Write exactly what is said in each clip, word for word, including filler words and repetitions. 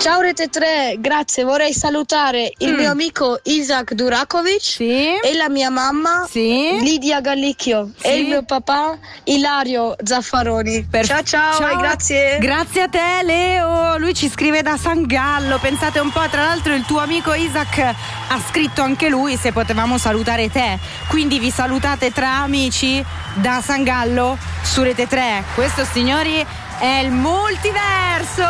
Ciao Rete tre, grazie. Vorrei salutare il mm. mio amico Isaac Durakovic, sì. e la mia mamma, sì. Lidia Gallicchio, sì. e il mio papà Ilario Zaffaroni. Per... Ciao, ciao ciao e grazie. Grazie a te Leo. Lui ci scrive da San Gallo. Pensate un po', tra l'altro il tuo amico Isaac ha scritto anche lui se potevamo salutare te. Quindi vi salutate tra amici da San Gallo su Rete tre. Questo, signori, è il multiverso.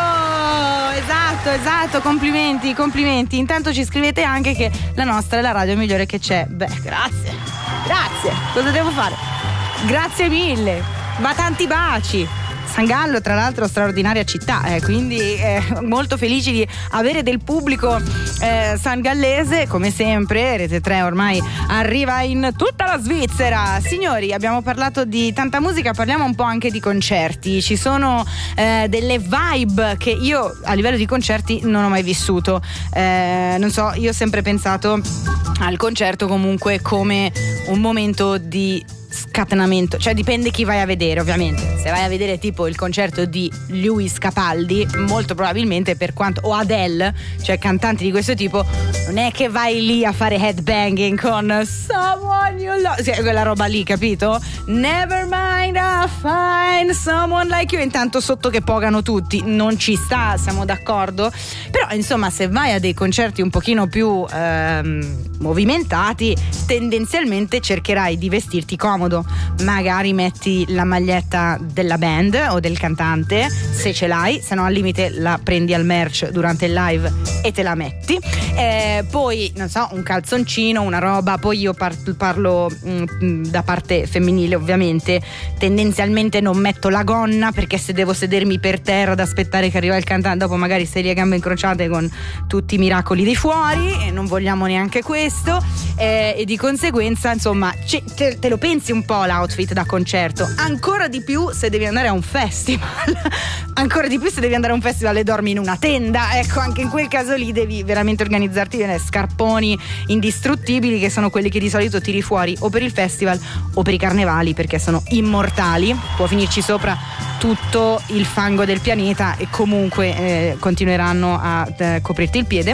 Esatto, esatto, complimenti, complimenti. Intanto ci scrivete anche che la nostra è la radio migliore che c'è. Beh, grazie, grazie. Cosa devo fare? Grazie mille, ma tanti baci. San Gallo, tra l'altro, straordinaria città, eh, quindi eh, molto felici di avere del pubblico eh, sangallese, come sempre. Rete tre ormai arriva in tutta la Svizzera. Signori, abbiamo parlato di tanta musica, parliamo un po' anche di concerti. Ci sono eh, delle vibe che io a livello di concerti non ho mai vissuto. Eh, non so, io ho sempre pensato al concerto comunque come un momento di scatenamento, cioè dipende chi vai a vedere, ovviamente. Se vai a vedere tipo il concerto di Lewis Capaldi, molto probabilmente, per quanto, o Adele, cioè cantanti di questo tipo, non è che vai lì a fare headbanging con someone you love, sì, quella roba lì, capito? Never mind, I'll find someone like you. Intanto sotto che pogano tutti, non ci sta, siamo d'accordo. Però insomma, se vai a dei concerti un pochino più ehm, movimentati, tendenzialmente cercherai di vestirti comodo. Magari metti la maglietta della band o del cantante, se ce l'hai, se no al limite la prendi al merch durante il live e te la metti. Eh, poi non so, un calzoncino, una roba. Poi io par- parlo mh, da parte femminile, ovviamente. Tendenzialmente non metto la gonna, perché se devo sedermi per terra ad aspettare che arriva il cantante, dopo magari stai lì a gambe incrociate con tutti i miracoli di fuori, e non vogliamo neanche questo. Eh, e di conseguenza, insomma, ce- te, te lo pensi un po' l'outfit da concerto, ancora di più se devi andare a un festival ancora di più se devi andare a un festival e dormi in una tenda. Ecco, anche in quel caso lì devi veramente organizzarti bene. Scarponi indistruttibili, che sono quelli che di solito tiri fuori o per il festival o per i carnevali, perché sono immortali. Può finirci sopra tutto il fango del pianeta e comunque eh, continueranno a eh, coprirti il piede.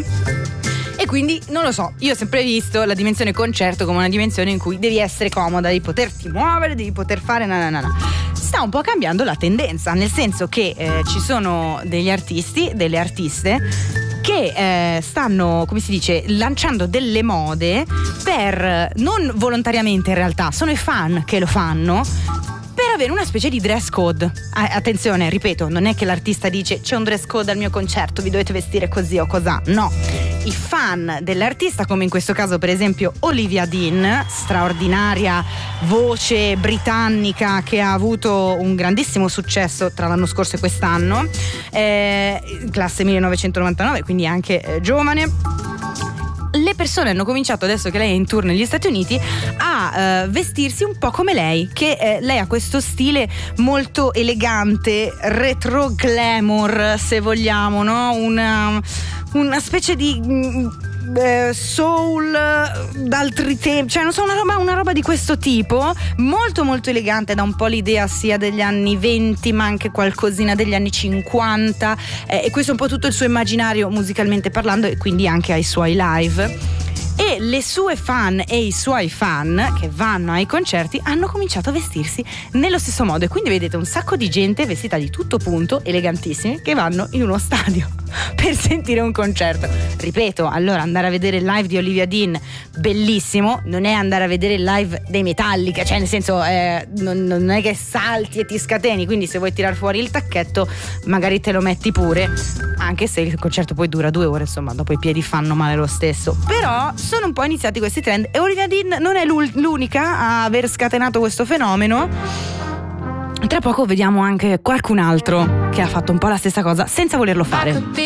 E quindi non lo so, io ho sempre visto la dimensione concerto come una dimensione in cui devi essere comoda, devi poterti muovere, devi poter fare na na na na. Sta un po' cambiando la tendenza, nel senso che eh, ci sono degli artisti, delle artiste che eh, stanno, come si dice, lanciando delle mode per, non volontariamente in realtà, sono i fan che lo fanno, per avere una specie di dress code. Ah, attenzione, ripeto, non è che l'artista dice c'è un dress code al mio concerto, vi dovete vestire così o cosà, no. I fan dell'artista, come in questo caso per esempio Olivia Dean, straordinaria voce britannica che ha avuto un grandissimo successo tra l'anno scorso e quest'anno, eh, classe millenovecentonovantanove, quindi anche eh, giovane. Le persone hanno cominciato, adesso che lei è in tour negli Stati Uniti, a uh, vestirsi un po' come lei, che eh, lei ha questo stile molto elegante, retro glamour, se vogliamo, no? Una, una specie di uh, soul d'altri tempi, cioè non so, una roba, una roba di questo tipo, molto molto elegante, da un po' l'idea sia degli anni venti ma anche qualcosina degli anni cinquanta, eh, e questo è un po' tutto il suo immaginario musicalmente parlando, e quindi anche ai suoi live. E le sue fan e i suoi fan che vanno ai concerti hanno cominciato a vestirsi nello stesso modo, e quindi vedete un sacco di gente vestita di tutto punto, elegantissimi, che vanno in uno stadio per sentire un concerto. Ripeto, allora, andare a vedere il live di Olivia Dean, bellissimo, non è andare a vedere il live dei Metallica, cioè nel senso eh, non, non è che salti e ti scateni, quindi se vuoi tirar fuori il tacchetto magari te lo metti pure, anche se il concerto poi dura due ore, insomma dopo i piedi fanno male lo stesso. Però sono un po' iniziati questi trend e Olivia Dean non è l'unica a aver scatenato questo fenomeno. Tra poco vediamo anche qualcun altro che ha fatto un po' la stessa cosa senza volerlo fare.